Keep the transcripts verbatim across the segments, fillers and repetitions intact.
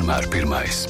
vienmēr pirmais.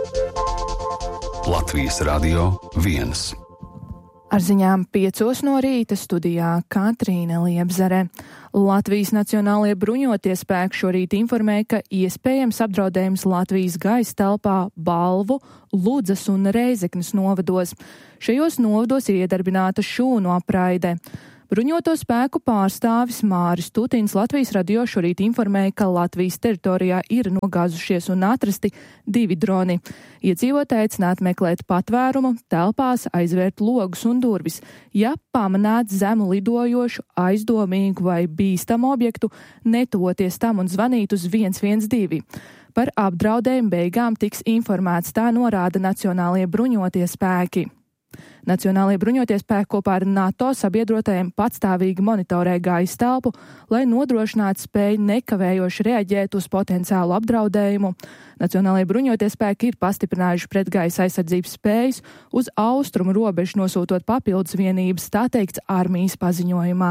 Latvijas Radio viens. Ar ziņām piecos no rīta studijā Katrīna Liebzere. Latvijas Nacionālajie bruņotie spēki šorīt informēja, ka iespējams apdraudējums Latvijas gaisa telpā Balvu, Ludzas un Reizeknes novados. Šajos novados ir iedarbināta šūnu apraide. Bruņoto spēku pārstāvis Māris Tutins Latvijas radio šorīt informēja, ka Latvijas teritorijā ir nogāzušies un atrasti divi droni. Iedzīvotāji aicināti meklēt patvērumu, telpās aizvērt logus un durvis. Ja pamanāt zemu lidojošu, aizdomīgu vai bīstamu objektu, netuvoties tam un zvanīt uz viens viens divi. Par apdraudējumu beigām tiks informēts, tā norāda Nacionālajie bruņotie spēki. Nacionālajie bruņotie spēki kopā ar NATO sabiedrotajiem patstāvīgi monitorē gaisa telpu, lai nodrošinātu spēju nekavējoši reaģēt uz potenciālu apdraudējumu. Nacionālajie bruņotie spēki ir pastiprinājuši pretgaisa aizsardzības spējas uz austrumu robežu, nosūtot papildus vienības, tā teikts armijas paziņojumā.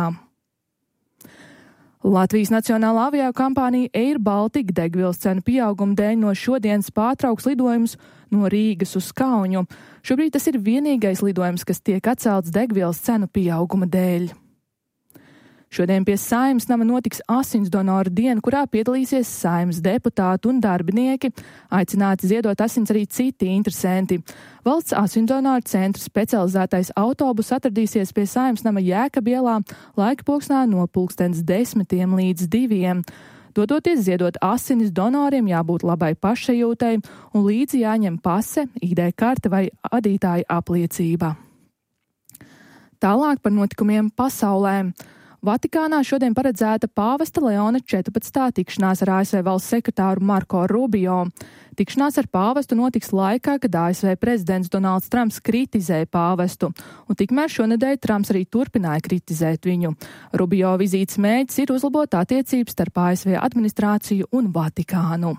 Latvijas Nacionālā aviokompānija Air Baltica degvielas cenu pieauguma dēļ no šodienas pārtrauks lidojumus no Rīgas uz Kauņu. Šobrīd tas ir vienīgais lidojums, kas tiek atcelts degvielas cenu pieauguma dēļ. Šodien pie Saeimas nama notiks asins donoru diena, kurā piedalīsies Saeimas deputāti un darbinieki. Aicināti ziedot asins arī citi interesanti. Valsts asins donoru centra specializētais autobus atradīsies pie Saeimas nama Jēkabielā laika posmā no pulkstens desmitiem līdz diviem. Dodoties ziedot asinis, donoriem jābūt labai pašsajūtai un līdzi jāņem pase, I D karte vai adītāja apliecība. Tālāk par notikumiem pasaulē. Vatikānā šodien paredzēta pāvesta Leona četrpadsmitā tikšanās ar A S V valsts sekretāru Marko Rubio. Tikšanās ar pāvestu notiks laikā, kad A S V prezidents Donalds Trumps kritizēja pāvestu, un tikmēr šonedēļ Trumps arī turpināja kritizēt viņu. Rubio vizītes mērķis ir uzlabot attiecības starp A S V administrāciju un Vatikānu.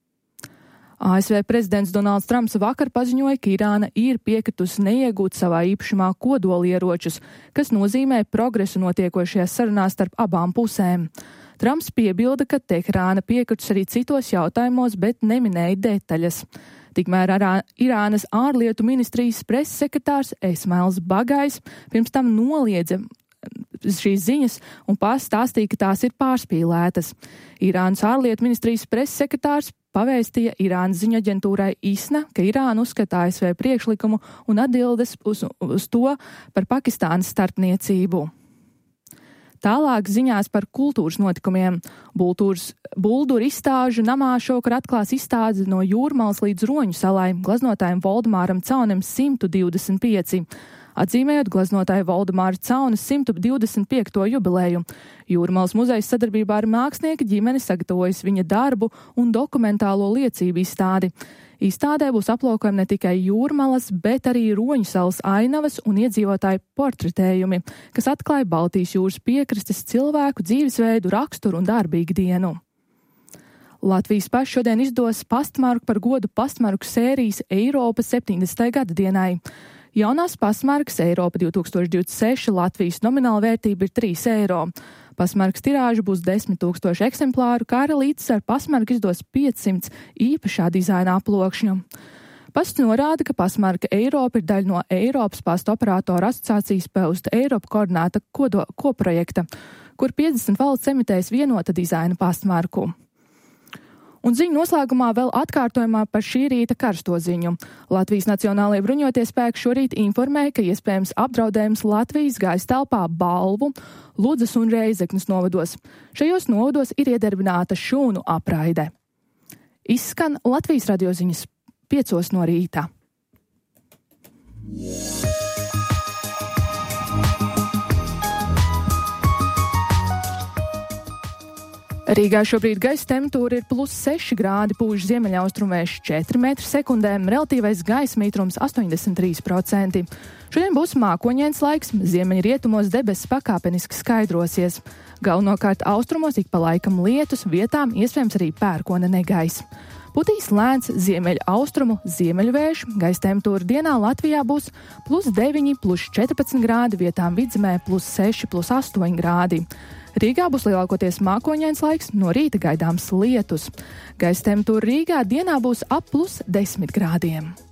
A S V prezidents Donalds Trumps vakar paziņoja, ka Irāna ir piekritusi neiegūt savā īpašumā kodolieročus, kas nozīmē progresu notiekošajās sarunās starp abām pusēm. Trumps piebilda, ka Teherāna piekritus arī citos jautājumos, bet neminēja detaļas. Tikmēr arā, Irānas ārlietu ministrijas preses sekretārs Esmails Bagais pirms tam noliedza šīs ziņas un pastāstīja, ka tās ir pārspīlētas. Irānas ārlietu ministrijas preses sekretārs pavēstīja Irānas ziņu aģentūrai ISNA, ka Irāna uzskata A S V priekšlikumu un atbildes uz, uz to par Pakistānas starpniecību. Tālāk ziņās par kultūras notikumiem. Bultūras, Bulduru izstāžu namā šokar atklās izstāde no Jūrmalas līdz Roņu salai glaznotājiem Voldemāram Caunim simt divdesmit pieci. Atzīmējot gleznotāja Voldemāra Cauna simt divdesmit piekto jubileju. Jūrmalas muzejs sadarbībā ar mākslinieka ģimeni sagatavojas viņa darbu un dokumentālo liecību izstādi. Izstādē būs aplūkojami ne tikai Jūrmalas, bet arī Roņu salas ainavas un iedzīvotāju portretējumi, kas atklāja Baltijas jūras piekrastes cilvēku dzīvesveidu, raksturu un darbu ikdienu. Latvijas pašs šodien izdos pastmarku par godu pastmarku sērijas Eiropa septiņdesmitajai gada dienai. Jaunās pastmarkas Eiropa divtūkstoš divdesmit seši Latvijas nomināla vērtība ir trīs eiro. Pastmarkas tirāža būs desmit tūkstoši eksemplāru, kā arī līdz ar pastmarku izdos piecsimt īpašā dizaina aplokšņu. Pasts norāda, ka pastmarka Eiropa ir daļa no Eiropas pastu operātoru asociācijas Post Eiropa koordinēta kodo, koprojekta, kur piecdesmit valsts emitēs vienota dizaina pastmarku. Un ziņu noslēgumā vēl atkārtojumā par šī rīta karsto ziņu. Latvijas Nacionālajie bruņotie spēki šorīt informēja, ka iespējams apdraudējums Latvijas gaisa telpā Balvu, Ludzas un Reizeknes novados. Šajos novados ir iedarbināta šūnu apraide. Izskan Latvijas radio ziņas piecos no rīta. Rīgā šobrīd gaisa temperatūra ir plus seši grādi, pūš ziemeļaustrumvējš četri metri sekundēm, relatīvais gaisa mitrums astoņdesmit trīs procenti. Šodien būs mākoņains laiks, ziemeļrietumos debesis pakāpeniski skaidrosies. Galvenokārt austrumos ik pa laikam lietus, vietām iespējams arī pērkona negaiss. Putīs lēns ziemeļa austrumu, ziemeļvējš, gaisa temperatūra dienā Latvijā būs plus deviņi, plus četrpadsmit grādi, vietām vidzemē plus seši, plus astoņi grādi. Rīgā būs lielākoties mākoņains laiks, no rīta gaidāms lietus. Gaisa temperatūra Rīgā dienā būs ap plus desmit grādiem.